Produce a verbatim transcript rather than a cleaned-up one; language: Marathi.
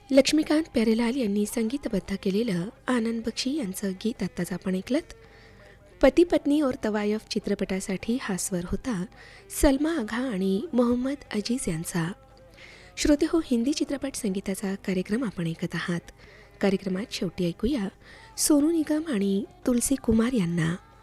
लक्ष्मीकांत प्यारेलाल यांनी संगीतबद्ध केलेलं आनंद बक्षी यांचं गीत आत्ताच आपण ऐकलत. पती पत्नी और तवायफ चित्रपटासाठी हा स्वर होता सलमा आघा आणि मोहम्मद अजीज यांचा. श्रोते हो, हिंदी चित्रपट संगीताचा कार्यक्रम आपण ऐकत आहात. कार्यक्रमात शेवटी ऐकूया सोनू निगम आणि तुलसी कुमार यांना.